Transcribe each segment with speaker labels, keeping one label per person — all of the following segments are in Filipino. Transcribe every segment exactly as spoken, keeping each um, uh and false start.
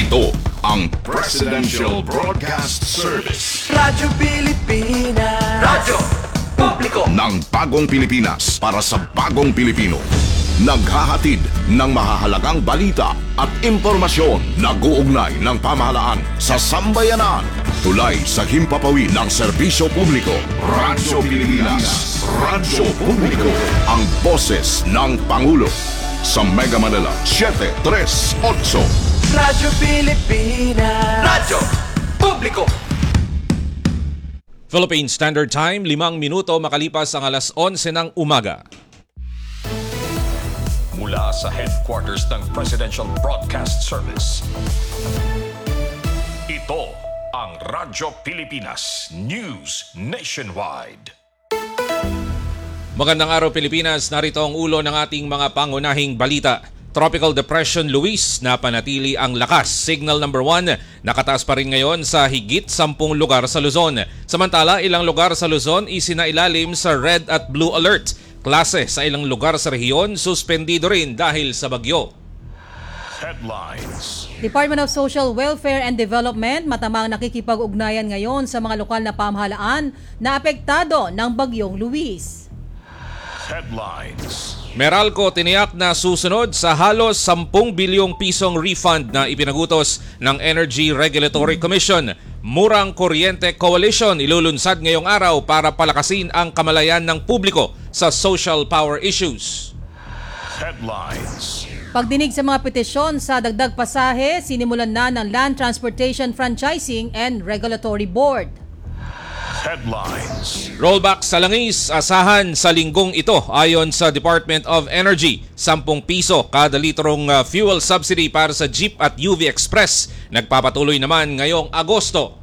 Speaker 1: Ito ang Presidential Broadcast Service.
Speaker 2: Radyo Pilipinas. Radyo Publiko
Speaker 1: ng bagong Pilipinas para sa bagong Pilipino. Naghahatid ng mahahalagang balita at impormasyon nag-uugnay ng pamahalaan sa sambayanan. Tulay sa himpapawid ng serbisyo publiko. Radyo Pilipinas. Radyo Publiko. Ang boses ng Pangulo. Sa Mega Manila, seven three eight.
Speaker 2: Radyo Pilipinas. Radyo Publiko.
Speaker 3: Philippine Standard Time, limang minuto makalipas ang alas onse ng umaga.
Speaker 4: Mula sa headquarters ng Presidential Broadcast Service, ito ang Radyo Pilipinas News Nationwide.
Speaker 3: Magandang araw Pilipinas, narito ang ulo ng ating mga pangunahing balita. Tropical Depression Luis na panatili ang lakas. Signal number one, nakataas pa rin ngayon sa higit sampung lugar sa Luzon. Samantala, ilang lugar sa Luzon isinailalim sa red at blue alert. Klase sa ilang lugar sa rehiyon, suspendido rin dahil sa bagyo.
Speaker 4: Headlines.
Speaker 5: Department of Social Welfare and Development matamang nakikipag-ugnayan ngayon sa mga lokal na pamahalaan na apektado ng bagyong Luis.
Speaker 4: Headlines.
Speaker 3: Meralco tiniyak na susunod sa halos sampung bilyong pisong refund na ipinagutos ng Energy Regulatory Commission. Murang Kuryente Coalition ilulunsad ngayong araw para palakasin ang kamalayan ng publiko sa social power issues.
Speaker 4: Headlines.
Speaker 5: Pagdinig sa mga petisyon sa dagdag pasahe, sinimulan na ng Land Transportation Franchising and Regulatory Board.
Speaker 4: Headlines.
Speaker 3: Rollback sa langis, asahan sa linggong ito ayon sa Department of Energy. Sampung piso kada litrong uh, fuel subsidy para sa Jeep at U V Express. Nagpapatuloy naman ngayong Agosto.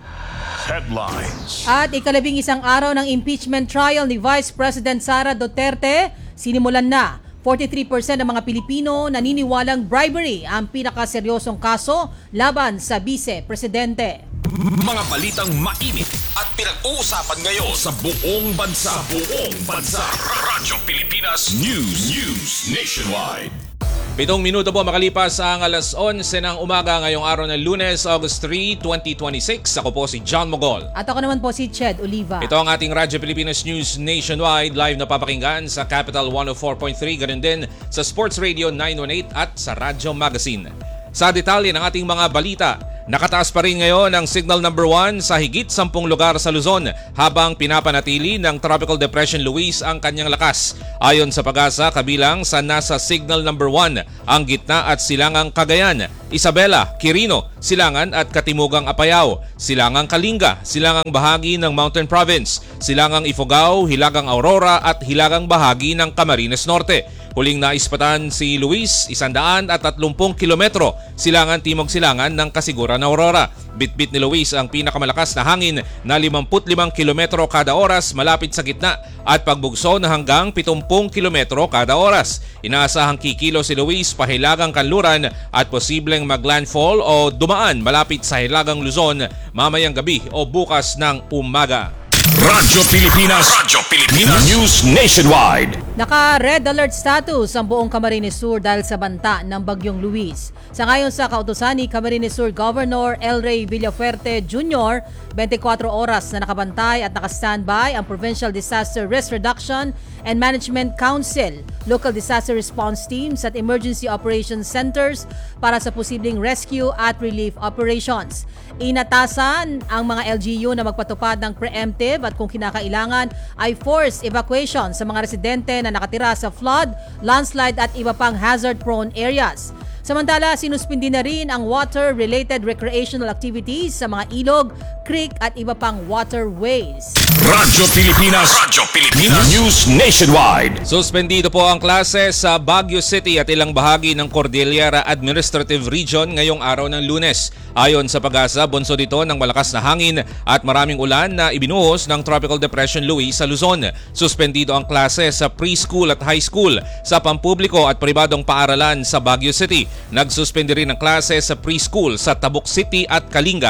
Speaker 4: Headlines.
Speaker 5: At ikalabing isang araw ng impeachment trial ni Vice President Sara Duterte, sinimulan na. forty-three percent ng mga Pilipino naniniwalang bribery ang pinakaseryosong kaso laban sa Vice-Presidente.
Speaker 4: Mga balitang mainit at pinag-uusapan ngayon sa buong bansa. Sa buong bansa. Radyo Pilipinas News. News Nationwide.
Speaker 3: Pitong minuto po makalipas ang alas onse ng umaga ngayong araw ng Lunes, August third, twenty twenty-six. Ako po si John Mogol.
Speaker 5: At ako naman po si Ched Oliva.
Speaker 3: Ito ang ating Radyo Pilipinas News Nationwide. Live na papakinggan sa Capital one oh four point three, ganun din sa Sports Radio nine one eight at sa Radyo Magazine. Sa detalye ng ating mga balita, nakataas pa rin ngayon ang signal number one sa higit sampung lugar sa Luzon habang pinapanatili ng Tropical Depression Luis ang kanyang lakas. Ayon sa Pag-asa, kabilang sa nasa signal number one ang gitna at silangang Cagayan, Isabela, Quirino, Silangan at Katimugang Apayao, Silangang Kalinga, Silangang bahagi ng Mountain Province, Silangang Ifugao, Hilagang Aurora at Hilagang bahagi ng Camarines Norte. Huling naispatan si Luis, isandaan at tatlumpung kilometro silangan timog silangan ng Kasiguran Aurora. Bitbit ni Luis ang pinakamalakas na hangin na limampu't limang kilometro kada oras malapit sa gitna at pagbugso na hanggang pitungpung kilometro kada oras. Inaasahang kikilo si Luis pahilagang Kanluran at posibleng maglandfall o dumaan malapit sa Hilagang Luzon mamayang gabi o bukas ng umaga.
Speaker 4: Radyo Pilipinas. Radyo Pilipinas News Nationwide.
Speaker 5: Naka-red alert status ang buong Camarines Sur dahil sa banta ng bagyong Luis. Sa ngayon sa kautusan ni Camarines Sur Governor El Rey Villafuerte Junior, twenty-four oras na nakabantay at naka-standby ang Provincial Disaster Risk Reduction and Management Council, Local Disaster Response Teams at Emergency Operations Centers para sa posibleng rescue at relief operations. Inatasan ang mga L G U na magpatupad ng preemptive at kung kinakailangan ay forced evacuation sa mga residente na nakatira sa flood, landslide at iba pang hazard-prone areas. Samantala, sinuspindi na rin ang water-related recreational activities sa mga ilog, creek at iba pang waterways.
Speaker 4: Radyo Pilipinas. Radyo Pilipinas News Nationwide.
Speaker 3: Suspendido po ang klase sa Baguio City at ilang bahagi ng Cordillera Administrative Region ngayong araw ng Lunes. Ayon sa Pag-asa, bunso dito ng malakas na hangin at maraming ulan na ibinuhos ng Tropical Depression Luis sa Luzon. Suspendido ang klase sa preschool at high school sa pampubliko at pribadong paaralan sa Baguio City. Nagsuspende rin ang klase sa preschool sa Tabuk City at Kalinga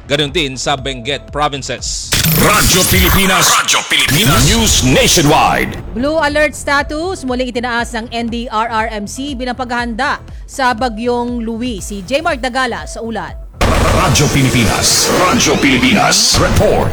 Speaker 3: ganoon din sa Benguet provinces.
Speaker 4: Radyo Pilipinas, Radyo Pilipinas, News Nationwide.
Speaker 5: Blue alert status muling itinaas ng N D R R M C bilang paghahanda sa bagyong Luis. Si J. Mark Dagala sa ulat.
Speaker 4: Radyo Pilipinas, Radyo Pilipinas, report.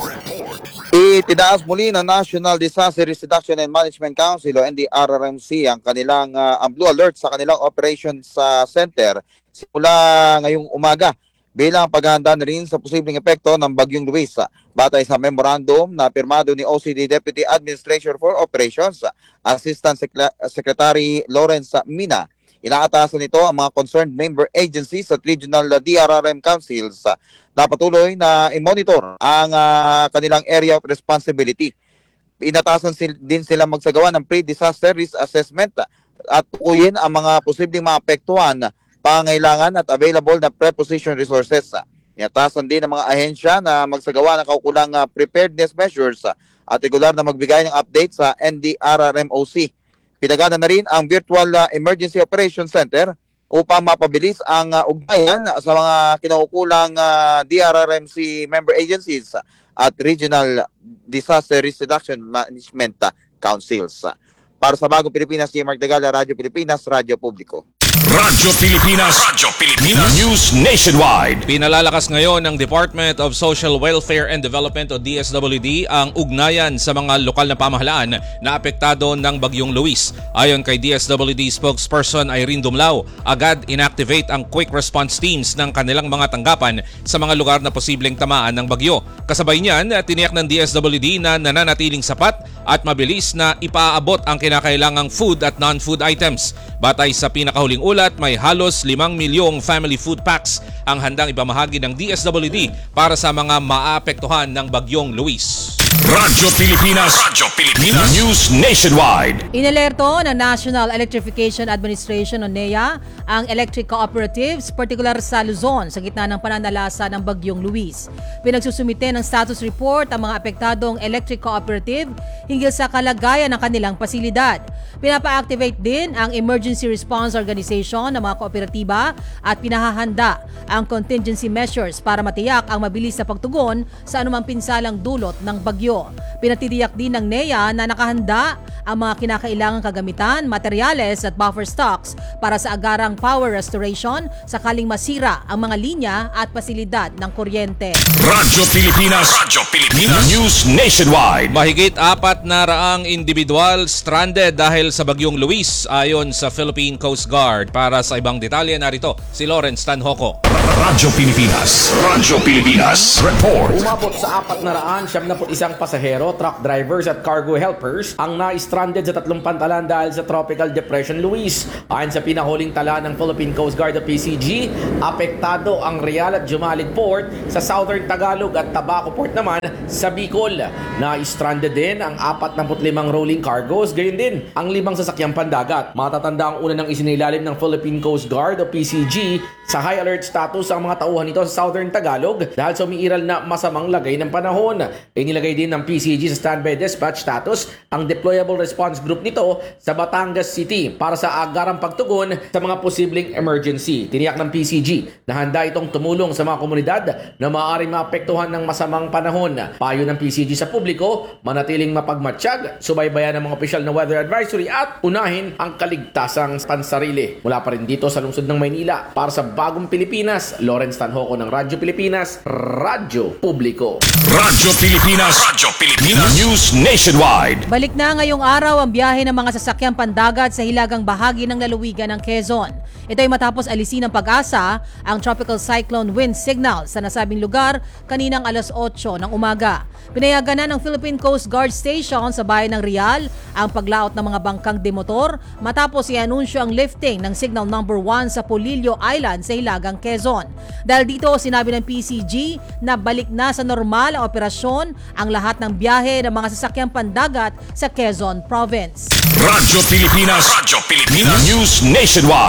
Speaker 6: Itinaas muli ng National Disaster Risk Reduction and Management Council o N D R R M C ang kanilang uh, ang blue alert sa kanilang operations sa uh, center simula ngayong umaga bilang paghahanda na rin sa posibleng epekto ng bagyong Luis. Batay sa memorandum na pirmado ni O C D Deputy Administrator for Operations, Assistant Secre- Secretary Lawrence Mina, inaatasan nito ang mga concerned member agencies at regional D R R M councils na patuloy na i-monitor ang uh, kanilang area of responsibility. Inatasan sil- din sila magsagawa ng pre-disaster risk assessment at tukuyin ang mga posibleng maapektuhan, pangailangan at available na preposition resources. Inatasan din ng mga ahensya na magsagawa ng kaukulang uh, preparedness measures uh, at regular na magbigay ng update sa N D R R M O C. Pinagana na rin ang Virtual uh, Emergency Operations Center upang mapabilis ang uh, ugnayan sa mga kinaukulang uh, D R R M C member agencies uh, at Regional Disaster Risk Reduction Management uh, Councils. Uh, para sa Bagong Pilipinas, J. Mark Dagala, Radyo Pilipinas, Radyo Publiko.
Speaker 4: Radyo Pilipinas, Radyo Pilipinas, News Nationwide.
Speaker 3: Pinalalakas ngayon ng Department of Social Welfare and Development o D S W D ang ugnayan sa mga lokal na pamahalaan na apektado ng bagyong Luis. Ayon kay D S W D spokesperson Irene Dumlao, agad inactivate ang quick response teams ng kanilang mga tanggapan sa mga lugar na posibleng tamaan ng bagyo. Kasabay niyan, tiniyak ng D S W D na nananatiling sapat at mabilis na ipaabot ang kinakailangang food at non-food items. Batay sa pinakahuling ulat, may halos limang milyong family food packs ang handang ipamahagi ng D S W D para sa mga maapektuhan ng bagyong Luis.
Speaker 4: Radyo Pilipinas, Radyo Pilipinas, News Nationwide.
Speaker 5: Inalerto ng National Electrification Administration o N E A ang electric cooperatives, partikular sa Luzon, sa gitna ng pananalasa ng bagyong Luis. Pinagsusumite ng status report ang mga apektadong electric cooperative hinggil sa kalagayan ng kanilang pasilidad. Pinapa-activate din ang Emergency Response Organization ng mga kooperatiba at pinahahanda ang contingency measures para matiyak ang mabilis na pagtugon sa anumang pinsalang dulot ng bagyo. Pinatidiyak din ng N E A na nakahanda ang mga kinakailangang kagamitan, materyales at buffer stocks para sa agarang power restoration sakaling masira ang mga linya at pasilidad ng kuryente.
Speaker 4: Radyo Pilipinas, Radyo Pilipinas, News Nationwide.
Speaker 3: Mahigit apat na raang individual stranded dahil sa bagyong Luis ayon sa Philippine Coast Guard. Para sa ibang detalye, narito si Lawrence Tanhoco.
Speaker 4: Radyo Pilipinas, Radyo Pilipinas, report.
Speaker 7: Umabot sa apat na raan siyam na isang pasahero, truck drivers at cargo helpers ang na-stranded sa tatlong pantalan dahil sa Tropical Depression Luis. Ayon sa pinahuling tala ng Philippine Coast Guard o P C G, apektado ang Real at Jumalig Port sa Southern Tagalog at Tabaco Port naman sa Bicol. Na-stranded din ang apat na limang rolling cargos, gayon din ang limang sasakyang pandagat. Matatanda ang una ng isinilalim ng Philippine Coast Guard o P C G sa high alert status ang mga tauhan nito sa Southern Tagalog dahil sa umiiral na masamang lagay ng panahon. Inilagay din ng P C G sa standby dispatch status ang deployable response group nito sa Batangas City para sa agarang pagtugon sa mga posibleng emergency. Tiniyak ng P C G na handa itong tumulong sa mga komunidad na maaaring maapektuhan ng masamang panahon. Payo ng P C G sa publiko, manatiling mapagmatsyag, subaybayan ng mga opisyal na weather advisory at unahin ang kaligtasang pansarili. Mula pa rin dito sa lungsod ng Maynila, para sa Bagong Pilipinas, Lawrence Tanhoco ng Radyo Pilipinas, Radyo Publiko.
Speaker 4: Radyo Pilipinas, Radyo Pilipinas, News Nationwide.
Speaker 5: Balik na ngayong araw ang biyahe ng mga sasakyang pandagat sa hilagang bahagi ng lalawigan ng Quezon. Ito ay matapos alisin ng Pag-asa ang tropical cyclone wind signal sa nasabing lugar kaninang alas otso ng umaga. Pinayagan na ng Philippine Coast Guard Station sa bayan ng Real ang paglaot ng mga bangkang demotor matapos i-anunsyo ang lifting ng signal number one sa Polillo Island sa hilagang Quezon. Dahil dito, sinabi ng P C G na balik na sa normal ang operasyon ang lahat ng biyahe ng mga sasakyang pandagat sa Quezon Province.
Speaker 4: Radyo Pilipinas, Radyo Pilipinas, News Nationwide.
Speaker 3: Nakahandang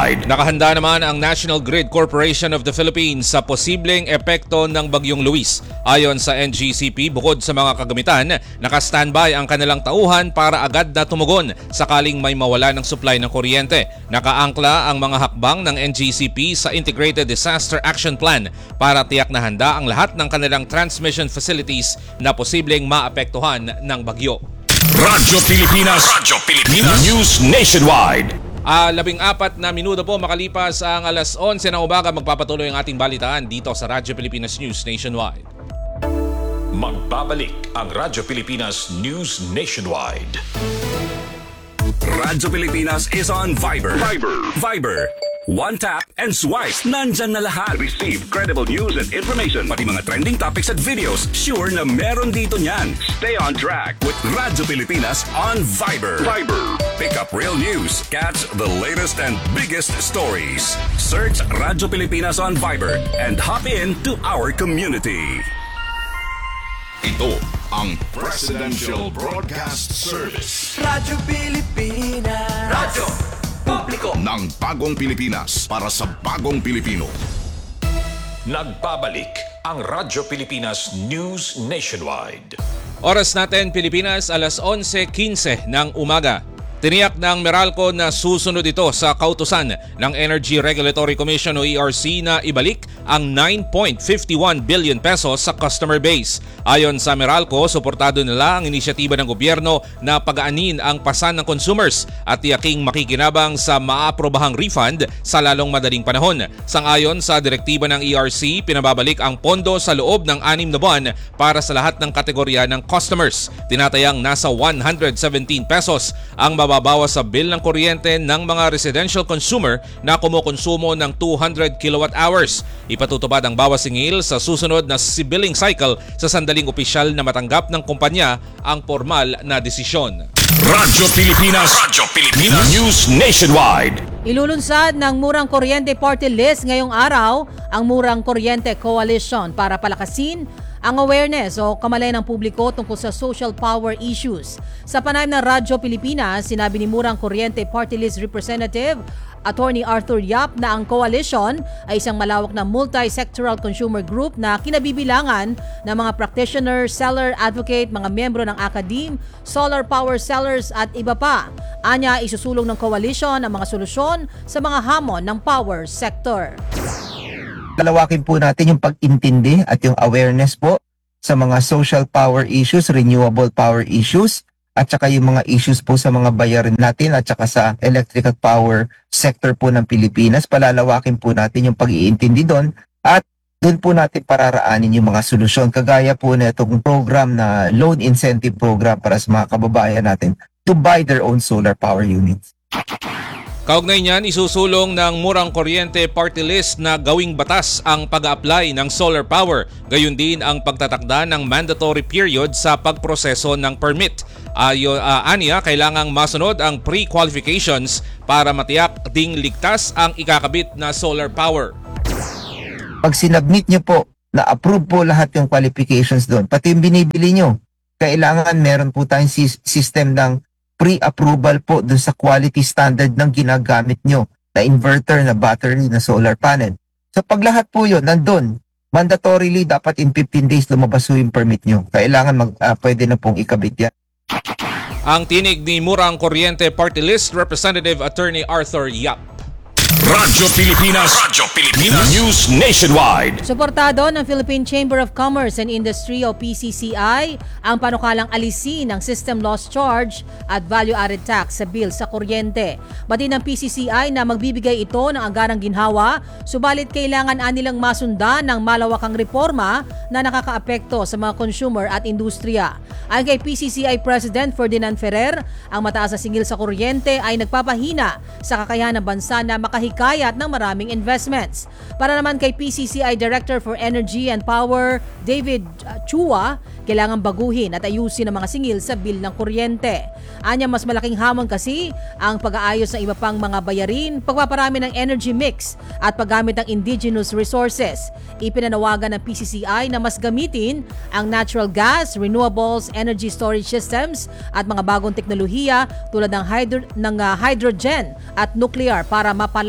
Speaker 3: Naghahanda naman ang National Grid Corporation of the Philippines sa posibleng epekto ng Bagyong Luis. Ayon sa N G C P, bukod sa mga kagamitan, naka-standby ang kanilang tauhan para agad na tumugon sakaling may mawala ng supply ng kuryente. Nakaangkla ang mga hakbang ng N G C P sa Integrated Disaster Action Plan para tiyak na handa ang lahat ng kanilang transmission facilities na posibleng maapektuhan ng bagyo.
Speaker 4: Radyo Pilipinas. Radyo Pilipinas. News Nationwide.
Speaker 3: Ah, labing apat na minuto po makalipas ang alas onse ng umaga, magpapatuloy ang ating balitaan dito sa Radyo Pilipinas News Nationwide.
Speaker 4: Magbabalik ang Radyo Pilipinas News Nationwide. Radyo Pilipinas is on Viber. Viber. Viber. One tap and swipe. Nandyan na lahat. Receive credible news and information. Pati mga trending topics at videos. Sure na meron dito niyan. Stay on track with Radyo Pilipinas on Viber. Viber. Pick up real news. Catch the latest and biggest stories. Search Radyo Pilipinas on Viber and hop in to our community.
Speaker 1: Ito ang Presidential Broadcast Service
Speaker 2: Radyo Pilipinas. Radyo Publiko.
Speaker 1: ng Bagong Pilipinas para sa Bagong Pilipino.
Speaker 4: Nagbabalik ang Radyo Pilipinas News Nationwide.
Speaker 3: Oras natin Pilipinas, alas onse kinse ng umaga. Tiniyak ng Meralco na susunod ito sa kautusan ng Energy Regulatory Commission o E R C na ibalik ang nine point five one billion pesos sa customer base. Ayon sa Meralco, suportado nila ang inisyatiba ng gobyerno na pagaanin ang pasan ng consumers at tiyaking makikinabang sa maaprobahang refund sa lalong madaling panahon. Sangayon sa direktiba ng E R C, pinababalik ang pondo sa loob ng anim na buwan para sa lahat ng kategorya ng customers. Tinatayang nasa one hundred seventeen pesos ang mababawas sa bill ng kuryente ng mga residential consumer na kumukonsumo ng two hundred kilowatt hours. Ipatutupad ang bawas singil sa susunod na billing cycle sa sandaling opisyal na matanggap ng kumpanya ang formal na desisyon.
Speaker 4: Radyo Pilipinas. Radyo Pilipinas News Nationwide.
Speaker 5: Ilulunsad ng Murang Kuryente Party List ngayong araw ang Murang Kuryente Coalition para palakasin ang awareness o kamalayan ng publiko tungkol sa social power issues. Sa panayam ng Radyo Pilipinas, sinabi ni Murang Kuryente Party List Representative Attorney Arthur Yap na ang coalition ay isang malawak na multi-sectoral consumer group na kinabibilangan ng mga practitioner, seller, advocate, mga miyembro ng academe, solar power sellers at iba pa. Anya, isusulong ng coalition ang mga solusyon sa mga hamon ng power sector.
Speaker 8: Palawakin po natin yung pag-intindi at yung awareness po sa mga social power issues, renewable power issues, at saka yung mga issues po sa mga bayarin natin at saka sa electrical power sector po ng Pilipinas. Palalawakin po natin yung pag-iintindi doon at doon po natin pararaanin yung mga solusyon. Kagaya po na itong program na loan incentive program para sa mga kababayan natin to buy their own solar power units.
Speaker 3: Kaugnay niyan, isusulong ng Murang Kuryente Party List na gawing batas ang pag-apply ng solar power. Gayun din ang pagtatakda ng mandatory period sa pagproseso ng permit. Ayo, uh, aniya, kailangang masunod ang pre-qualifications para matiyak ding ligtas ang ikakabit na solar power.
Speaker 8: Pag sinubmit nyo po na approve po lahat yung qualifications doon, pati yung binibili nyo, kailangan meron po tayong system ng pre-approval po doon sa quality standard ng ginagamit nyo na inverter, na battery, na solar panel. So pag lahat po yun nandun, mandatorily dapat in fifteen days lumabas po yung permit nyo. Kailangan mag, uh, pwede na pong ikabit yan.
Speaker 3: Ang tinig ni Murang Kuryente Party List Representative Attorney Arthur Yap.
Speaker 4: Radyo Pilipinas. Radyo Pilipinas News Nationwide.
Speaker 5: Suportado ng Philippine Chamber of Commerce and Industry o P C C I ang panukalang alisin ng system loss charge at value-added tax sa bill sa kuryente. Bati ng P C C I na magbibigay ito ng anggarang ginhawa, subalit kailangan anilang masundan ng malawakang reforma na nakakaapekto sa mga consumer at industriya. Ayon kay P C C I President Ferdinand Ferrer, ang mataas na singil sa kuryente ay nagpapahina sa kakayahan ng bansa na makahikayat ng maraming investments. Para naman kay P C C I Director for Energy and Power David Chua, kailangan baguhin at ayusin ang mga singil sa bill ng kuryente. Anya, mas malaking hamon kasi ang pag-aayos ng iba pang mga bayarin, pagpaparami ng energy mix at paggamit ng indigenous resources. Ipinanawagan ng P C C I na mas gamitin ang natural gas, renewables, energy storage systems at mga bagong teknolohiya tulad ng, hydro- ng uh, hydrogen at nuclear para mapala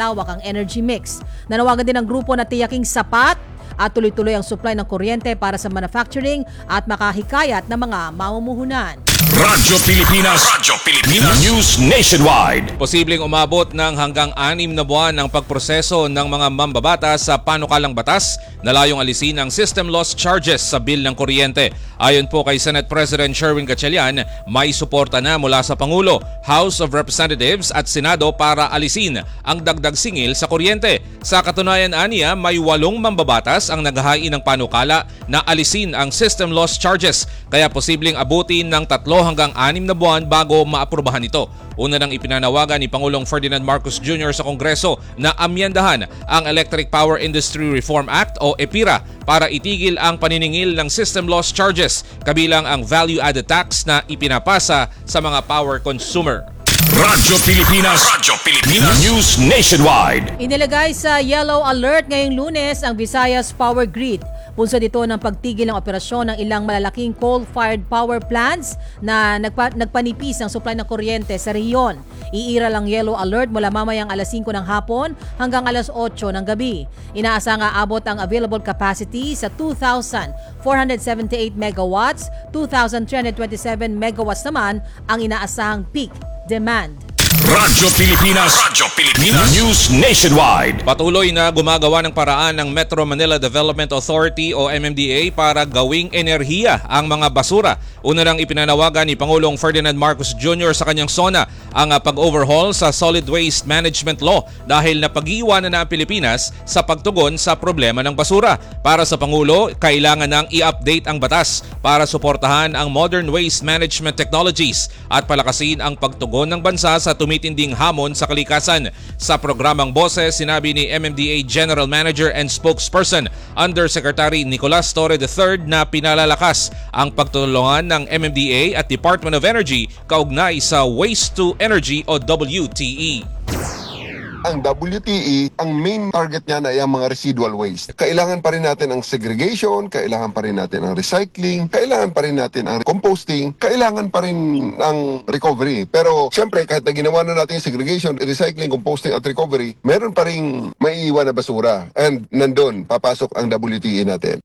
Speaker 5: ipalawak ang energy mix. Nanawagan din ang grupo na tiyaking sapat at tuloy-tuloy ang supply ng kuryente para sa manufacturing at makahikayat ng mga mamumuhunan.
Speaker 4: Radyo Pilipinas. Radyo Pilipinas. News Nationwide.
Speaker 3: Posibleng umabot ng hanggang anim na buwan ang pagproseso ng mga mambabatas sa panukalang batas na layong alisin ang system loss charges sa bill ng kuryente. Ayon po kay Senate President Sherwin Gatchalian, may suporta na mula sa Pangulo, House of Representatives at Senado para alisin ang dagdag singil sa kuryente. Sa katunayan aniya, may walong mambabatas ang naghahain ng panukala na alisin ang system loss charges, kaya posibleng abutin ng tatlo hanggang anim na buwan bago maaprubahan ito. Una nang ipinanawagan ni Pangulong Ferdinand Marcos Junior sa Kongreso na amyendahan ang Electric Power Industry Reform Act o EPIRA para itigil ang paniningil ng system loss charges, kabilang ang value-added tax na ipinapasa sa mga power consumer.
Speaker 4: Radyo Pilipinas. Radyo Pilipinas. News Nationwide.
Speaker 5: Inilagay sa yellow alert ngayong Lunes ang Visayas Power Grid. Punsod ito ng pagtigil ng operasyon ng ilang malalaking coal-fired power plants na nagpa- nagpanipis ng supply ng kuryente sa rehiyon. Iiral ang yellow alert mula mamayang alas singko ng hapon hanggang alas otso ng gabi. Inaasang aabot ang available capacity sa two thousand four hundred seventy-eight megawatts, two thousand three hundred twenty-seven megawatts naman ang inaasahang peak demand.
Speaker 4: Radyo Pilipinas. Radyo Pilipinas. News Nationwide.
Speaker 3: Patuloy na gumagawa ng paraan ng Metro Manila Development Authority o M M D A para gawing enerhiya ang mga basura. Una nang ipinanawagan ni Pangulong Ferdinand Marcos Junior sa kanyang SONA ang pag-overhaul sa Solid Waste Management Law dahil napag-iwanan na ang Pilipinas sa pagtugon sa problema ng basura. Para sa Pangulo, kailangan nang i-update ang batas para suportahan ang modern waste management technologies at palakasin ang pagtugon ng bansa sa tumitinding hamon sa kalikasan. Sa programang Boses, sinabi ni M M D A General Manager and Spokesperson Undersecretary Nicolas Torre the third na pinalalakas ang pagtulungan ng M M D A at Department of Energy kaugnay sa Waste to Energy o W T E.
Speaker 9: Ang W T E, ang main target niya na ay ang mga residual waste. Kailangan pa rin natin ang segregation, kailangan pa rin natin ang recycling, kailangan pa rin natin ang composting, kailangan pa rin ang recovery. Pero siyempre, kahit na ginawa na natin yung segregation, recycling, composting at recovery, meron pa rin maiiwan na basura. And nandun, papasok ang W T E natin.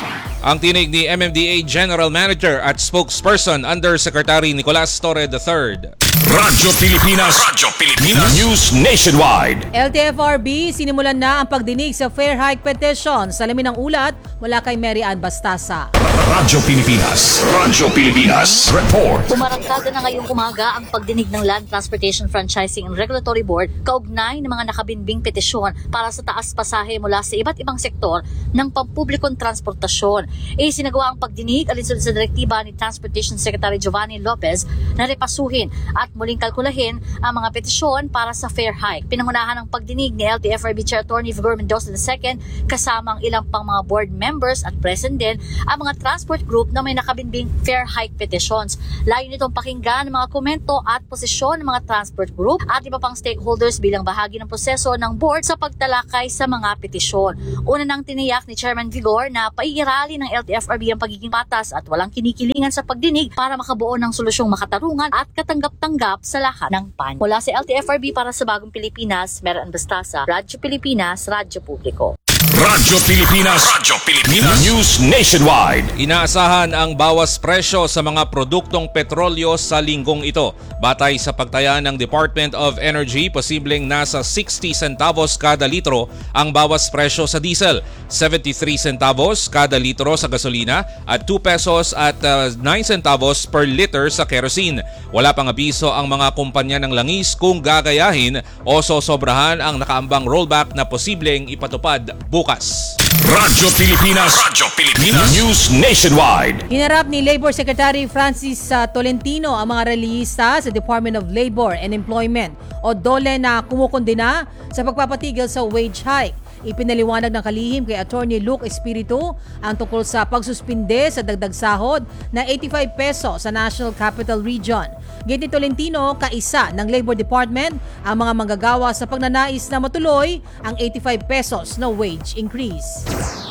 Speaker 3: Ang tinig ni M M D A General Manager at Spokesperson Undersecretary Nicolas Torre the third.
Speaker 4: Radyo Pilipinas. Radyo Pilipinas. News Nationwide.
Speaker 5: L T F R B, sinimulan na ang pagdinig sa fair hike petition. Sa lamin ng ulat, mula kay Mary Ann Bastasa.
Speaker 4: Radyo Pilipinas. Radyo Pilipinas. Report.
Speaker 10: Umarangkada na ngayong umaga ang pagdinig ng Land Transportation Franchising and Regulatory Board kaugnay ng mga nakabinbing petisyon para sa taas pasahe mula sa iba't ibang sektor ng pampublikong transportasyon. Isinagawa ang pagdinig alinsunod sa direktiba ni Transportation Secretary Giovanni Lopez na repasuhin at muling kalkulahin ang mga petisyon para sa fair hike. Pinangunahan ng pagdinig ni L T F R B Chair Attorney Vigor Mendoza the second kasama ang ilang pang mga board members at present din ang mga transport group na may nakabinbing fair hike petitions. Layo nitong pakinggan ang mga komento at posisyon ng mga transport group at iba pang stakeholders bilang bahagi ng proseso ng board sa pagtalakay sa mga petisyon. Una nang tiniyak ni Chairman Vigor na paiirali ng L T F R B ang pagiging patas at walang kinikilingan sa pagdinig para makabuo ng solusyong makatarungan at katanggap-tanggap sa lahat ng pan. Mula sa L T F R B para sa Bagong Pilipinas, Mary Ann Bastasa, Radyo Pilipinas, Radyo Publiko.
Speaker 4: Radyo Pilipinas. Radyo Pilipinas. News Nationwide.
Speaker 3: Inaasahan ang bawas presyo sa mga produktong petrolyo sa linggong ito. Batay sa pagtaya ng Department of Energy, posibleng nasa sixty centavos kada litro ang bawas presyo sa diesel, seventy-three centavos kada litro sa gasolina at two pesos at uh, nine centavos per liter sa kerosene. Wala pang abiso ang mga kumpanya ng langis kung gagayahin o sosobrahan ang nakaambang rollback na posibleng ipatupad bukas.
Speaker 4: Radyo Pilipinas. Radyo Pilipinas. News Nationwide.
Speaker 5: Hinarap ni Labor Secretary Francis uh, Tolentino ang mga relihista sa Department of Labor and Employment o DOLE na kumukundina sa pagpapatigil sa wage hike. Ipinaliwanag ng kalihim kay Attorney Luke Espiritu ang tungkol sa pagsuspinde sa dagdag sahod na eighty-five peso sa National Capital Region. Giti Tolentino, kaisa ng Labor Department ang mga manggagawa sa pagnanais na matuloy ang eighty-five pesos na wage increase.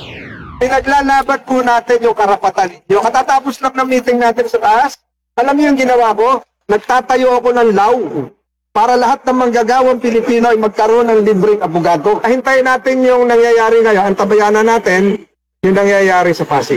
Speaker 11: Pinaglalaban po natin yung karapatan ninyo. Katatapos lang ng meeting natin sa taas, alam niyo yung ginawa ko? Nagtatayo ako ng law para lahat ng manggagawang Pilipino ay magkaroon ng libreng abogado. Hintayin natin yung nangyayari ngayon, antabayanan natin yung nangyayari sa Pasig.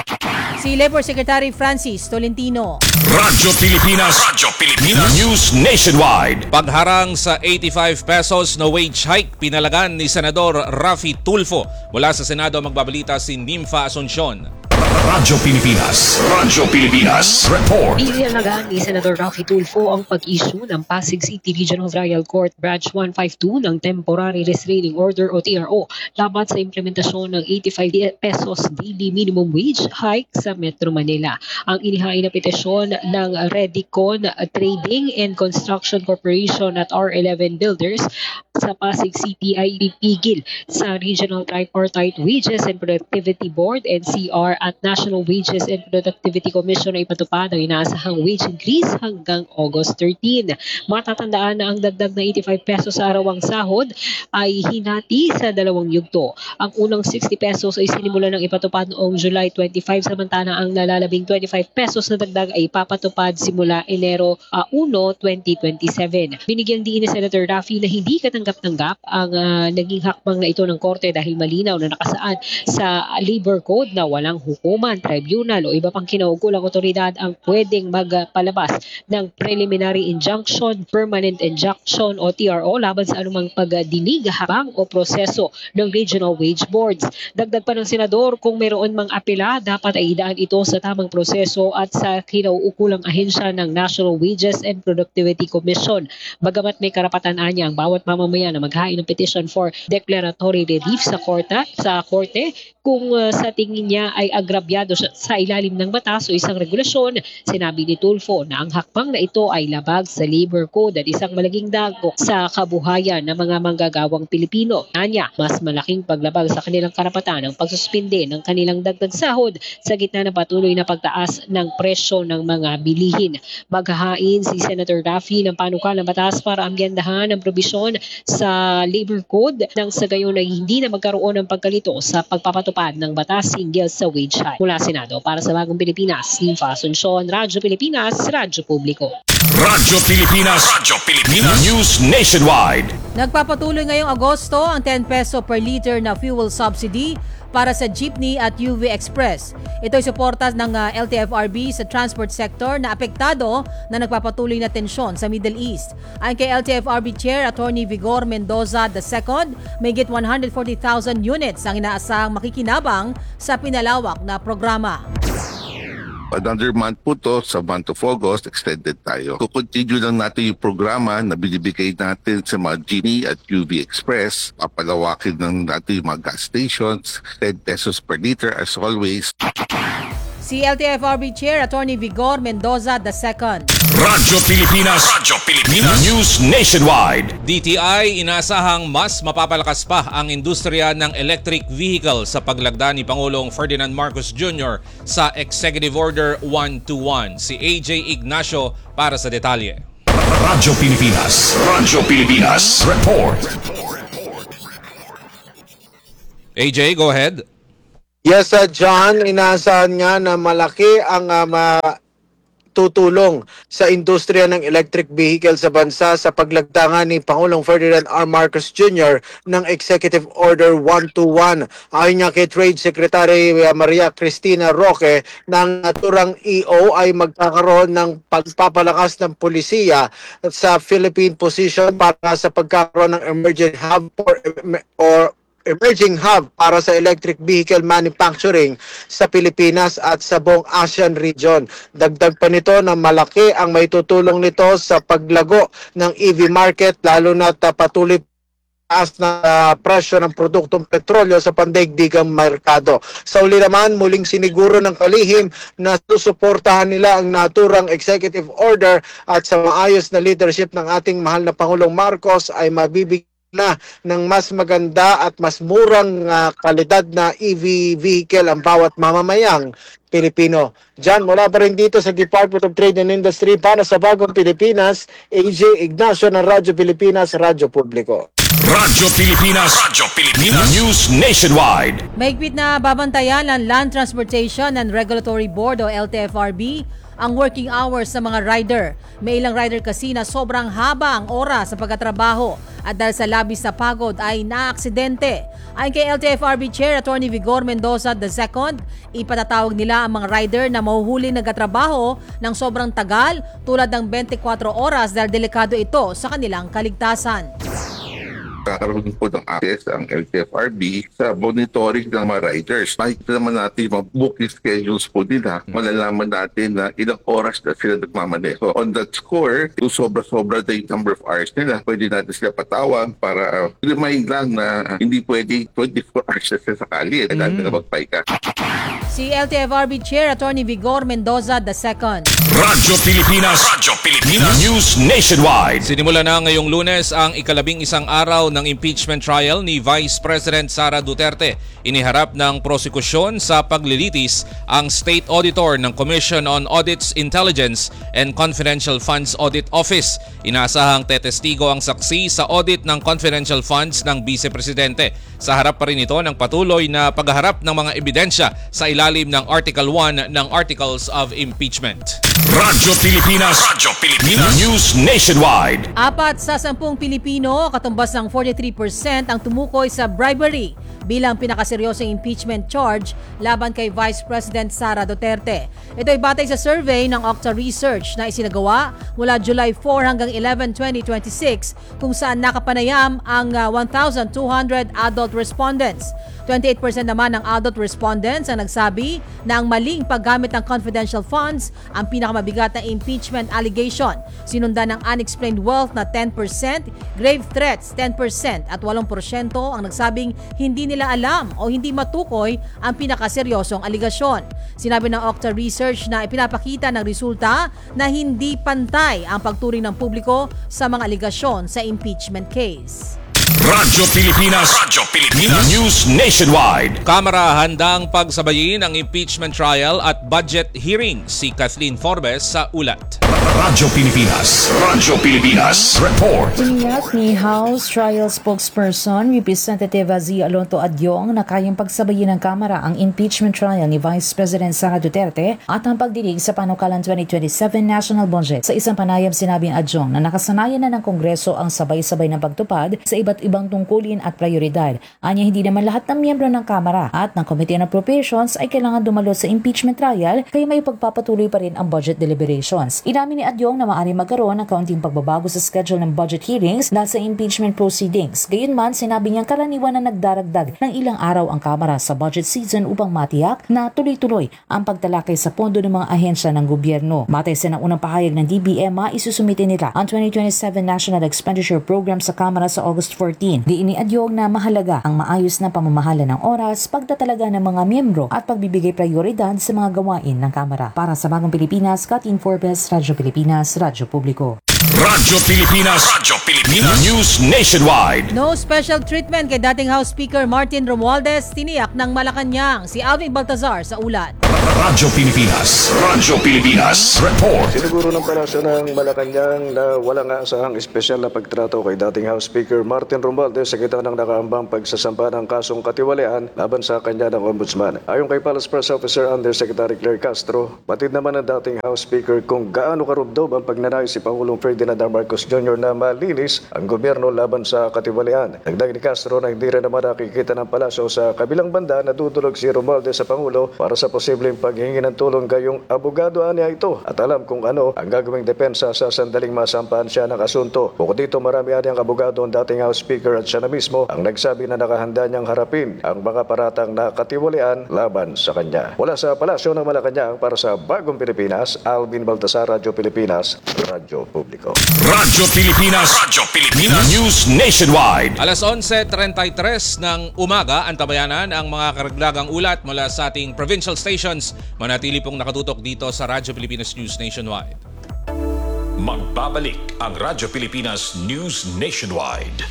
Speaker 5: Si Labor Secretary Francis Tolentino.
Speaker 4: Radyo Pilipinas. Radyo Pilipinas. News Nationwide.
Speaker 3: Pagharang sa eighty-five pesos na wage hike, pinalagan ni Senador Raffy Tulfo. Mula sa Senado magbabalita si Nympha Asuncion.
Speaker 4: Radyo Pilipinas. Radyo Pilipinas. Report.
Speaker 12: Inilagaan ni Senator Raffy Tulfo ang pag-issue ng Pasig City Regional Trial Court Branch one fifty-two ng Temporary Restraining Order o T R O laban sa implementasyon ng eighty-five pesos daily minimum wage hike sa Metro Manila. Ang inihain na petisyon ng Redicon Trading and Construction Corporation at R eleven Builders sa Pasig City ay ipigil sa Regional Tripartite Wages and Productivity Board N C R at National Wages and Productivity Commission ay ipatupad ang inaasahang wage increase hanggang August thirteenth. Matatandaan na ang dagdag na eighty-five pesos sa arawang sahod ay hinati sa dalawang yugto. Ang unang sixty pesos ay sinimula ng ipatupad noong July twenty-five, samantala ang nalalabing twenty-five pesos na dagdag ay ipapatupad simula Enero one, twenty twenty-seven. Binigyang diin ni Senator Raffy na hindi katanggap-tanggap ang uh, naging hakbang na ito ng Korte dahil malinaw na nakasaan sa Labor Code na walang hukuman, tribunal o iba pang kinaukulang otoridad ang pwedeng magpalabas ng preliminary injunction, permanent injunction o T R O laban sa anumang pagdinig, habang o proseso ng regional wage boards. Dagdag pa ng senador, kung mayroon mang apela, dapat ay idaan ito sa tamang proseso at sa kinauukulang ahensya ng National Wages and Productivity Commission. Bagamat may karapatan anya ang bawat mamamayan na maghain ng petition for declaratory relief sa korte, sa korte kung uh, sa tingin niya ay agrabyado sa ilalim ng batas o isang regulasyon. Sinabi ni Tulfo na ang hakbang na ito ay labag sa Labor Code at isang malaging dagok sa kabuhayan ng mga manggagawang Pilipino. Anya, mas malaking paglabag sa kanilang karapatan ang pagsuspinde ng kanilang dagdag sahod sa gitna ng patuloy na pagtaas ng presyo ng mga bilihin. Maghahain si Senator Raffy ng panukalang batas para ambyendahan ang probisyon sa Labor Code nang sa gayon ay hindi na magkaroon ng pagkalito sa pagpapatupad ng batas hinggil sa wage hike. Mula Senado, para sa Bagong Pilipinas, Nympha Asuncion, Radyo Pilipinas, Radyo Publiko.
Speaker 4: Radyo Pilipinas. Radyo Pilipinas. News Nationwide.
Speaker 5: Nagpapatuloy ngayong Agosto ang ten peso per liter na fuel subsidy para sa jeepney at U V Express. Ito'y suporta ng uh, L T F R B sa transport sector na apektado na nagpapatuloy na tensyon sa Middle East. Ayon kay L T F R B Chair Attorney Vigor Mendoza the second, may git one hundred forty thousand units ang inaasahang makikinabang sa pinalawak na programa.
Speaker 13: Another month po to, sa month of August, extended tayo. Kukontinue lang natin yung programa na binibigay natin sa mga jeepney at U V Express. Papalawakin lang natin yung mga gas stations, ten pesos per liter as always.
Speaker 5: Si L T F R B Chair Attorney Vigor Mendoza the second.
Speaker 4: Radyo Pilipinas. Radyo Pilipinas. News Nationwide.
Speaker 3: D T I inasahang mas mapapalakas pa ang industriya ng electric vehicle sa paglagda ni Pangulong Ferdinand Marcos Junior sa Executive Order one twenty-one. Si A J Ignacio para sa detalye.
Speaker 4: Radyo Pilipinas. Radyo Pilipinas. Report.
Speaker 3: A J, go ahead.
Speaker 14: Yes, uh, John, inaasahan nga na malaki ang uh, matutulong sa industriya ng electric vehicle sa bansa sa paglagda ni Pangulong Ferdinand R. Marcos Junior ng Executive Order one twenty-one. Ayon niya kay Trade Secretary uh, Maria Cristina Roque, ng naturang E O ay magkakaroon ng pagpapalakas ng pulisiya sa Philippine position para sa pagkakaroon ng emerging hub for, or emerging hub para sa electric vehicle manufacturing sa Pilipinas at sa buong ASEAN region. Dagdag pa nito na malaki ang may tutulong nito sa paglago ng E V market, lalo na uh, patuloy taas na uh, presyo ng produktong petrolyo sa pandaigdigang merkado. Sa uli naman, muling siniguro ng kalihim na susuportahan nila ang naturang executive order at sa maayos na leadership ng ating mahal na Pangulong Marcos ay mabibigyan na ng mas maganda at mas murang uh, kalidad na E V vehicle ang bawat mamamayang Pilipino. Diyan, mula pa rin dito sa Department of Trade and Industry para sa Bagong Pilipinas, A J Ignacio ng Radyo Pilipinas, Radyo Publiko.
Speaker 4: Radyo Pilipinas. Radyo Pilipinas. News Nationwide.
Speaker 5: Mahigpit na babantayan ng Land Transportation and Regulatory Board o L T F R B ang working hours sa mga rider. May ilang rider kasi na sobrang haba ang oras sa pagkatrabaho at dahil sa labis na pagod ay naaksidente. Ayon kay L T F R B Chair Attorney Vigor Mendoza the second, ipatatawag nila ang mga rider na mahuhuling nagkatrabaho ng sobrang tagal tulad ng twenty-four oras dahil delikado ito sa kanilang kaligtasan.
Speaker 13: Kakaroon po ng access ang L T F R B sa monitoring ng mga riders. Makikita naman natin yung booking schedules po nila. Malalaman natin na ilang oras na sila nagmamaneho. On that score, kung sobra-sobra na yung number of hours nila, pwede natin sila patawag para remind lang na hindi pwede twenty-four hours na sila sakali. Kailangan mm. na magpaika.
Speaker 5: Si L T F R B Chair Attorney Vigor Mendoza the second.
Speaker 4: Radyo Pilipinas. Radyo Pilipinas. News Nationwide.
Speaker 3: Sinimula na ngayong Lunes ang ikalabing isang araw ng impeachment trial ni Vice President Sara Duterte. Iniharap ng prosekusyon sa paglilitis ang State Auditor ng Commission on Audits, Intelligence and Confidential Funds Audit Office. Inaasahang tetestigo ang saksi sa audit ng confidential funds ng Vice Presidente. Sa harap pa rin ito ng patuloy na pagharap ng mga ebidensya sa ilalim ng Article one ng Articles of Impeachment.
Speaker 4: Radyo Pilipinas. Radyo Pilipinas. News Nationwide.
Speaker 5: Apat sa sampung Pilipino, katumbas ng forty-three percent ang tumukoy sa bribery bilang pinakaseryosong impeachment charge laban kay Vice President Sara Duterte. Ito ay batay sa survey ng Okta Research na isinagawa mula July four hanggang eleven, twenty twenty-six kung saan nakapanayam ang uh, one thousand two hundred adult respondents. twenty-eight percent naman ng adult respondents ang nagsabi na ang maling paggamit ng confidential funds ang pinakamabigat na impeachment allegation. Sinundan ng unexplained wealth na ten percent, grave threats ten percent at eight percent ang nagsabing hindi nila alam o hindi matukoy ang pinakaseryosong aligasyon. Sinabi ng Okta Research na ipinapakita ng resulta na hindi pantay ang pagturing ng publiko sa mga aligasyon sa impeachment case.
Speaker 4: Radyo Pilipinas. Radyo Pilipinas. News Nationwide.
Speaker 3: Kamara handang pagsabayin ang impeachment trial at budget hearing. Si Kathleen Forbes sa ulat.
Speaker 4: Radyo Pilipinas. Radyo Pilipinas. Report.
Speaker 15: Tiniyak ni House Trial Spokesperson Representative Azzy Alonto Adyong na kayang pagsabayin ng Kamara ang impeachment trial ni Vice President Sara Duterte at ang pagdinig sa panukalang twenty twenty-seven national budget. Sa isang panayam sinabi ng Adyong na nakasanayan na ng Kongreso ang sabay-sabay ng pagtupad sa iba't ibang tungkulin at prioridad. Anya hindi naman lahat ng miyembro ng Kamara at ng Committee on Appropriations ay kailangan dumalo sa impeachment trial kaya may pagpapatuloy pa rin ang budget deliberations. Inamin ni Adyong na maaari magkaroon ng kaunting pagbabago sa schedule ng budget hearings dahil sa impeachment proceedings. Gayunman, sinabi niyang karaniwan na nagdaragdag ng ilang araw ang Kamara sa budget season upang matiyak na tuloy-tuloy ang pagtalakay sa pondo ng mga ahensya ng gobyerno. Matay sa ng unang pahayag ng D B M A, isusumite nila ang twenty twenty-seven National Expenditure Program sa Kamara sa August fourteen. Di ini Adyong na mahalaga ang maayos na pamamahala ng oras, pagtatalaga ng mga miyembro at pagbibigay prioridad sa mga gawain ng Kamara. Para sa Bagong Pilipinas, Kathleen Forbes, Radyo Pilipinas, Radyo Publiko.
Speaker 4: Radyo Pilipinas. Radyo Pilipinas. News Nationwide.
Speaker 5: No special treatment kay dating House Speaker Martin Romualdez, tiniyak ng Malacanang. Si Alvin Baltazar sa ulat.
Speaker 4: Radyo Pilipinas. Radyo Pilipinas. Report.
Speaker 16: Siniguro ng Palasyo ng Malacanang na wala nga asahang espesyal na pagtrato kay dating House Speaker Martin Romualdez sa kita ng nakaambang pagsasampa ng kasong katiwalian laban sa kanya ng Ombudsman. Ayon kay Palace Press Officer Undersecretary Claire Castro, batid naman ng dating House Speaker kung gaano karubdob ang pagnanais si Pangulong Ferdinand R. Marcos Junior na malinis ang gobyerno laban sa katiwalian. Dagdag ni Castro na hindi rin naman nakikita ng Palasyo sa kabilang banda na dudulog si Romualdez sa Pangulo para sa posibleng paghingi ng tulong gayong abogado niya ito at alam kung ano ang gagawing depensa sa sandaling masampahan siya ng asunto. Bukod dito, marami ang abogado ang dating House Speaker at siya na mismo ang nagsabi na nakahanda niyang harapin ang mga paratang na katiwalian laban sa kanya. Wala sa Palasyo ng Malacanang para sa Bagong Pilipinas, Alvin Baltasar, Radyo Pilipinas, Radyo Publiko.
Speaker 4: Radyo Pilipinas. Radyo Pilipinas. News Nationwide.
Speaker 3: Alas eleven thirty-three ng umaga, antabayanan ang mga karagdagang ulat mula sa ating provincial stations. Manatili pong nakatutok dito sa Radyo Pilipinas News Nationwide.
Speaker 4: Magbabalik ang Radyo Pilipinas News Nationwide.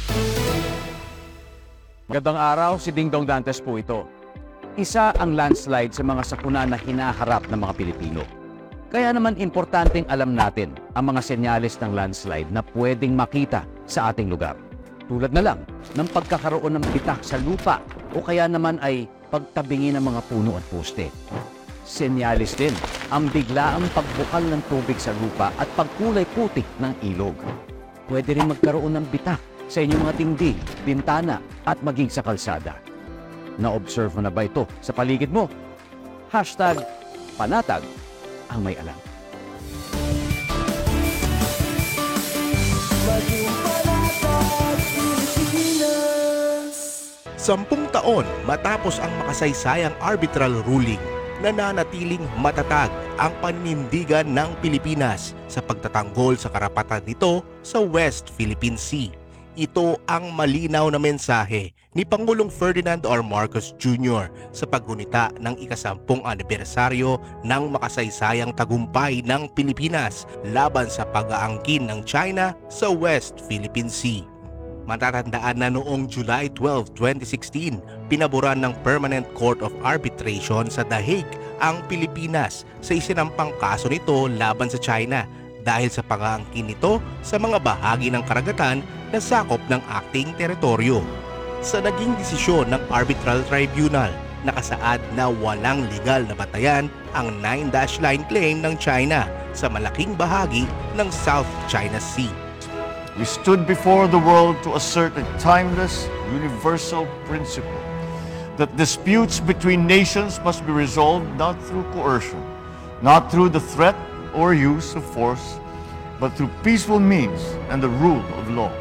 Speaker 17: Magandang araw, si Dingdong Dantes po ito. Isa ang landslide sa mga sakuna na hinaharap ng mga Pilipino. Kaya naman importanteng alam natin ang mga senyales ng landslide na pwedeng makita sa ating lugar. Tulad na lang ng pagkakaroon ng bitak sa lupa o kaya naman ay pagtabingi ng mga puno at poste. Senyalis din ang biglaang pagbukal ng tubig sa lupa at pagkulay putik ng ilog. Pwede rin magkaroon ng bitak sa inyong mga tingdig, bintana at maging sa kalsada. Na-observe mo na ba ito sa paligid mo? Hashtag panatag ang may alam.
Speaker 18: Sampung taon matapos ang makasaysayang arbitral ruling, nananatiling matatag ang paninindigan ng Pilipinas sa pagtatanggol sa karapatan nito sa West Philippine Sea. Ito ang malinaw na mensahe ni Pangulong Ferdinand R. Marcos Junior sa paggunita ng ikasampung anibersaryo ng makasaysayang tagumpay ng Pilipinas laban sa pag-aangkin ng China sa West Philippine Sea. Matatandaan na noong July twelfth, twenty sixteen, pinaboran ng Permanent Court of Arbitration sa The Hague ang Pilipinas sa isinampang kaso nito laban sa China dahil sa pag-aangkin nito sa mga bahagi ng karagatan na sakop ng acting teritoryo. Sa naging desisyon ng Arbitral Tribunal, nakasaad na walang legal na batayan ang nine dash line claim ng China sa malaking bahagi ng South China Sea.
Speaker 19: We stood before the world to assert a timeless, universal principle that disputes between nations must be resolved not through coercion, not through the threat or use of force, but through peaceful means and the rule of law.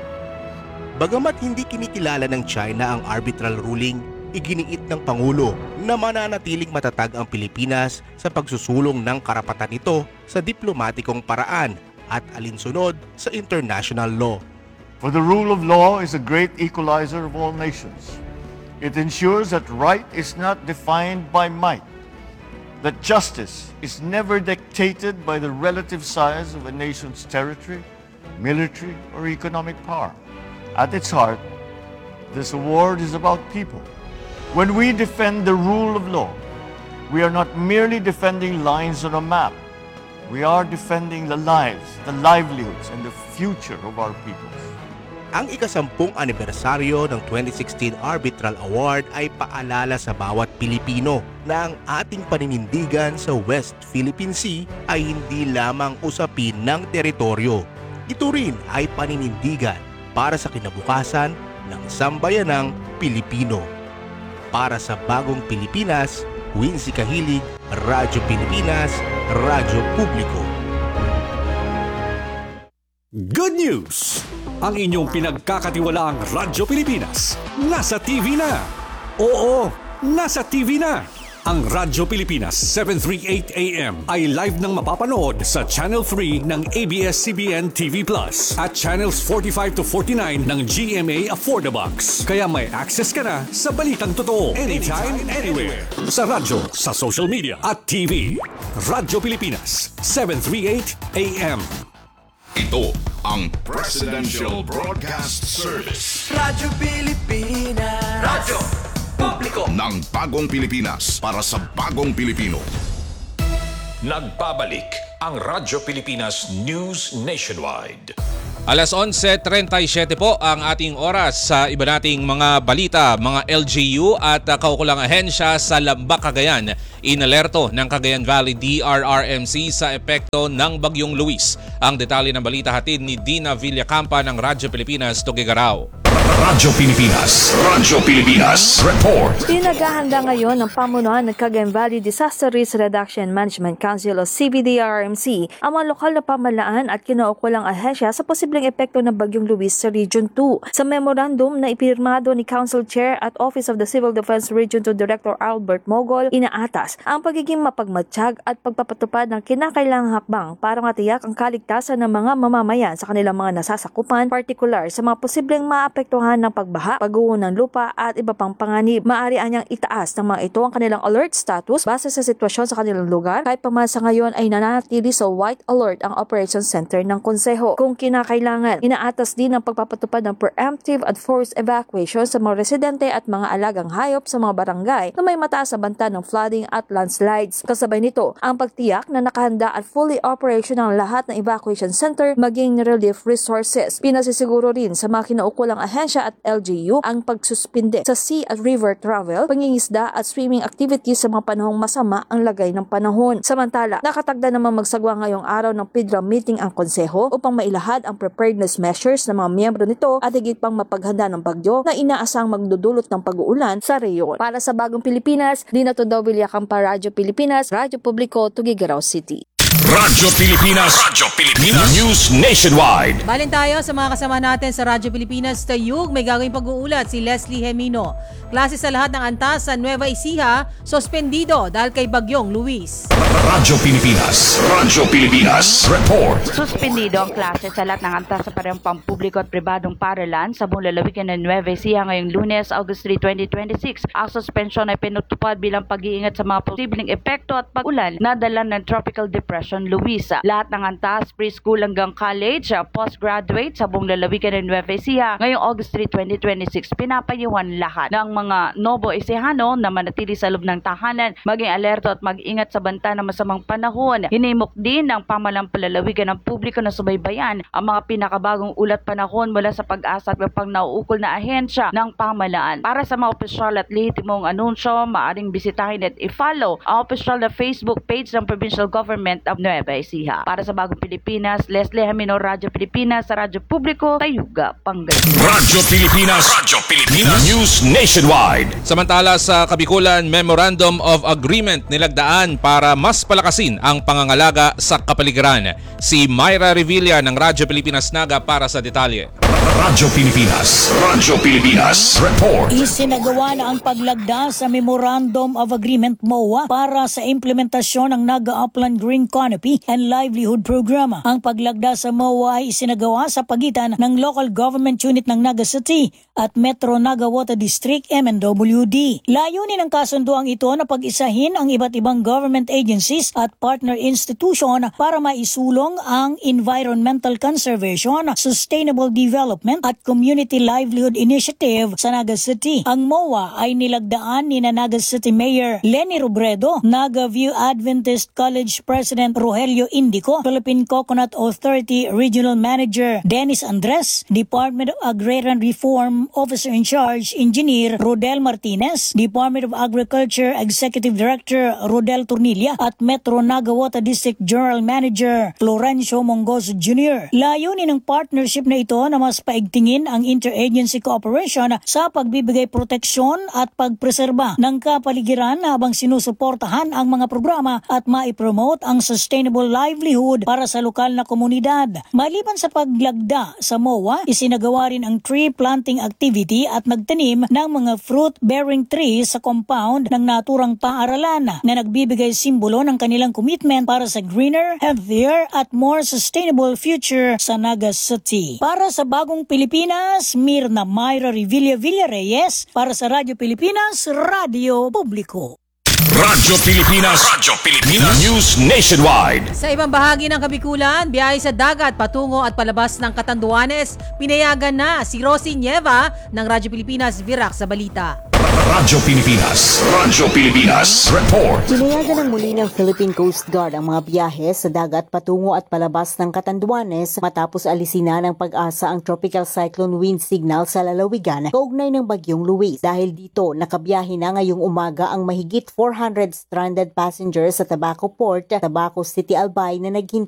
Speaker 18: Bagamat hindi kinikilala ng China ang arbitral ruling, iginiit ng Pangulo na mananatiling matatag ang Pilipinas sa pagsusulong ng karapatan nito sa diplomatikong paraan at alinsunod sa international law.
Speaker 19: For the rule of law is a great equalizer of all nations. It ensures that right is not defined by might, that justice is never dictated by the relative size of a nation's territory, military, or economic power. At its heart, this award is about people. When we defend the rule of law, we are not merely defending lines on a map. We are defending the lives, the livelihoods, and the future of our peoples.
Speaker 18: Ang ikasampung anibersaryo ng twenty sixteen Arbitral Award ay paalala sa bawat Pilipino na ang ating paninindigan sa West Philippine Sea ay hindi lamang usapin ng teritoryo. Ito rin ay paninindigan para sa kinabukasan ng sambayanang Pilipino. Para sa bagong Pilipinas, Wincy Kahilig, Radyo Pilipinas, Radyo Publiko.
Speaker 4: Good news! Ang inyong pinagkakatiwalaang Radyo Pilipinas nasa T V na. Oo, nasa T V na. Ang Radyo Pilipinas seven thirty-eight A M ay live nang mapapanood sa Channel three ng A B S C B N T V Plus at Channels forty-five to forty-nine ng G M A Affordabox. Kaya may access ka na sa balitang totoo anytime, anywhere. Sa radyo, sa social media at T V. Radyo Pilipinas seven thirty-eight A M.
Speaker 1: Ito ang Presidential Broadcast Service.
Speaker 2: Radyo Pilipinas. Radyo Publiko
Speaker 1: ng bagong Pilipinas para sa bagong Pilipino.
Speaker 20: Nagbabalik ang Radyo Pilipinas News Nationwide.
Speaker 3: Alas onse trenta y siyete po ang ating oras sa iba nating mga balita. Mga L G U at uh, kaukulang ahensya sa Lambak, Cagayan inalerto ng Cagayan Valley D R R M C sa epekto ng Bagyong Luis. Ang detalye ng balita hatid ni Dina Villacampa ng Radyo Pilipinas, Tuguegarao.
Speaker 20: Radyo Pilipinas. Radyo Pilipinas. Report.
Speaker 21: Pinaghahanda ngayon ng pamunuan ng Cagayan Valley Disaster Risk Reduction Management Council o C B D R M C ang mga lokal na pamahalaan at kinaukulang ahensya sa posibleng epekto ng Bagyong Luis sa Region two. Sa memorandum na ipinirmado ni Council Chair at Office of the Civil Defense Region two Director Albert Mogol, inaatas ang pagiging mapagmatsyag at pagpapatupad ng kinakailangang hakbang para matiyak ang kaligtasan ng mga mamamayan sa kanilang mga nasasakupan, partikular sa mga posibleng maapektuhan ng pagbaha, pagguho ng lupa at iba pang panganib. Maaari anyang itaas ng mga ito ang kanilang alert status base sa sitwasyon sa kanilang lugar, kahit pa man sa ngayon ay nananatili sa white alert ang Operations Center ng Konseho. Kung kinakailangan pangangailangan. Inaatas din ang pagpapatupad ng preemptive at forced evacuation sa mga residente at mga alagang hayop sa mga barangay na may mataas na banta ng flooding at landslides. Kasabay nito, ang pagtiyak na nakahanda at fully operational lahat ng evacuation center maging relief resources. Pinasisiguro rin sa mga kinaukulang ahensya at L G U ang pagsuspinde sa sea at river travel, pangingisda at swimming activities sa mga panahong masama ang lagay ng panahon. Samantala, nakatagda naman magsagwa ngayong araw ng P I D R A meeting ang konseho upang mailahad ang preparedness measures ng mga miyembro nito at higit pang mapaghanda ng bagyo na inaasang magdudulot ng pag-uulan sa reyon. Para sa Bagong Pilipinas, Dinato Daw Villacampa, Radyo Pilipinas, Radyo Publiko, Tuguegarao City.
Speaker 20: Radyo Pilipinas, Radyo Pilipinas, News Nationwide.
Speaker 5: Balin tayo sa mga kasama natin sa Radyo Pilipinas Tayug. May gagawing pag-uulat si Leslie Hemino. Klase sa lahat ng antas sa Nueva Ecija, suspendido dahil kay Bagyong Luis.
Speaker 20: Radyo Pilipinas, Radyo Pilipinas, Report.
Speaker 6: Suspendido ang klase sa lahat ng antas sa parehong pampubliko at pribadong paaralan sa buong lalawigan ng Nueva Ecija ngayong Lunes, August three, twenty twenty-six. Ang suspensyon ay pinutupad bilang pag-iingat sa mga posibleng epekto at pag-ulan na dala ng Tropical Depression Luis. Lahat ng antas, preschool hanggang college, postgraduate sa buong lalawigan ng Nueva Ecija ngayong August three, twenty twenty-six, pinapayuhan lahat ng mga Novo Ecijano na manatili sa loob ng tahanan, maging alerto at mag-ingat sa banta ng masamang panahon. Hinimok din ng pamahalang palalawigan ng publiko na subaybayan ang mga pinakabagong ulat panahon mula sa Pag-asa at pang nauukol na ahensya ng pamahalaan. Para sa mga opisyal at lehitimong anunsyo, maaring bisitahin at i-follow ang opisyal na Facebook page ng Provincial Government of Nueva Ecija. Para sa Bagong Pilipinas, Leslie Hemino, Radyo Pilipinas, sa Radyo Publiko, Tayuga, Pangasinan.
Speaker 20: Radyo Pilipinas, Radyo Pilipinas, News Nationwide.
Speaker 3: Samantala sa Kabikulan, Memorandum of Agreement nilagdaan para mas palakasin ang pangangalaga sa kapaligiran. Si Myra Revilla ng Radyo Pilipinas Naga para sa detalye.
Speaker 20: Radyo Pilipinas, Radyo Pilipinas, Report.
Speaker 22: Isinagawa na ang paglagda sa Memorandum of Agreement M O A para sa implementasyon ng Naga Upland Green Canopy and Livelihood Program. Ang paglagda sa M O A ay isinagawa sa pagitan ng Local Government Unit ng Naga City at Metro Naga Water District M N W D. Layunin ng kasunduang ito na pag-isahin ang iba't ibang government agencies at partner institution para maisulong ang environmental conservation, sustainable development at community livelihood initiative sa Naga City. Ang M O A ay nilagdaan ni Naga City Mayor Lenny Robredo, Naga View Adventist College President Rogelio Indico, Philippine Coconut Authority Regional Manager Dennis Andres, Department of Agrarian Reform Officer in Charge Engineer Rodel Martinez, Department of Agriculture Executive Director Rodel Tornilla at Metro Naga Water District General Manager Florencio Mongoso Junior Layunin ng partnership na ito na mas paigtingin ang interagency cooperation sa pagbibigay proteksyon at pagpreserba ng kapaligiran habang sinusuportahan ang mga programa at maipromote ang sustainable livelihood para sa lokal na komunidad. Maliban sa paglagda sa M O A, isinagawa rin ang tree planting activity at nagtanim ng mga fruit-bearing trees sa compound ng naturang paaralan na nagbibigay simbolo ng kanilang commitment para sa greener, healthier at more sustainable future sa Naga City. Para sa Bagong Pilipinas, Mirna Myra Revilla Villareyes para sa Radyo Pilipinas, Radyo Publiko.
Speaker 20: Radyo Pilipinas, Radyo Pilipinas, News Nationwide.
Speaker 5: Sa ibang bahagi ng Kabikulan, biyahe sa dagat patungo at palabas ng Catanduanes, pinayagan na si Rosie Nieva ng Radyo Pilipinas Virac sa balita.
Speaker 20: Radyo Pilipinas, Radyo Pilipinas, Report.
Speaker 23: Pinayagan ng muli ng Philippine Coast Guard ang mga biyahe sa dagat patungo at palabas ng Catanduanes matapos alisin na ng Pag-asa ang tropical cyclone wind signal sa lalawigan kaugnay ng Bagyong Luis. Dahil dito, nakabiyahe na ngayong umaga ang mahigit four hundred stranded passengers sa Tabaco Port, Tabaco City, Albay na naghintay